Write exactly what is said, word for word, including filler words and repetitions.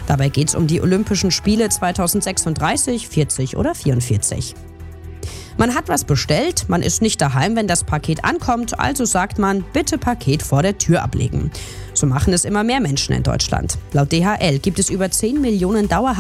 Dabei geht es um die Olympischen Spiele zweitausendsechsunddreißig, vierzig oder vierundvierzig. Man hat was bestellt, man ist nicht daheim, wenn das Paket ankommt, also sagt man, bitte Paket vor der Tür ablegen. So machen es immer mehr Menschen in Deutschland. Laut D H L gibt es über zehn Millionen dauerhaft